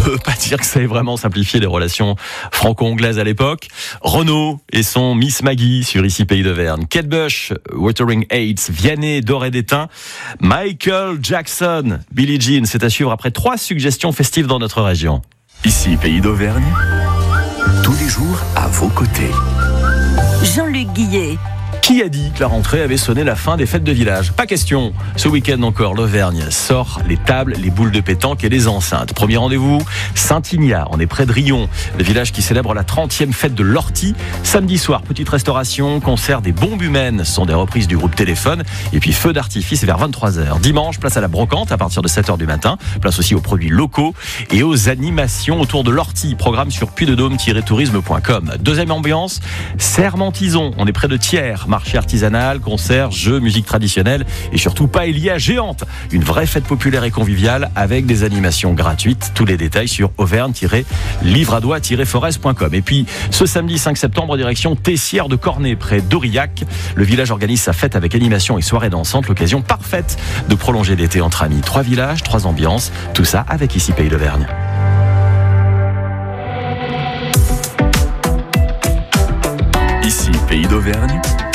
veut pas dire que ça ait vraiment simplifié les relations franco-anglaises à l'époque. Renaud et son Miss Maggie sur Ici Pays d'Auvergne. Kate Bush, Wuthering Heights, Vianney, Doré d'Étain, Michael Jackson, Billie Jean. C'est à suivre après 3 suggestions festives dans notre région. Ici Pays d'Auvergne, tous les jours à vos côtés. Jean-Luc Guillet. Qui a dit que la rentrée avait sonné la fin des fêtes de village? Pas question. Ce week-end encore, l'Auvergne sort les tables, les boules de pétanque et les enceintes. Premier rendez-vous, Saint-Ignat. On est près de Rion, le village qui célèbre la 30e fête de l'ortie. Samedi soir, petite restauration, concert des bombes humaines. Ce sont des reprises du groupe Téléphone. Et puis feu d'artifice vers 23h. Dimanche, place à la brocante à partir de 7h du matin. Place aussi aux produits locaux et aux animations autour de l'ortie. Programme sur puydedôme-tourisme.com. Deuxième ambiance, Sermentison. On est près de Thiers. Marché artisanal, concerts, jeux, musique traditionnelle et surtout paella géante. Une vraie fête populaire et conviviale avec des animations gratuites. Tous les détails sur auvergne-livradois-forest.com. Et puis, ce samedi 5 septembre, direction Tessières de Cornet, près d'Aurillac. Le village organise sa fête avec animation et soirée dansante. L'occasion parfaite de prolonger l'été entre amis. 3 villages, 3 ambiances. Tout ça avec Ici Pays d'Auvergne. Ici Pays d'Auvergne,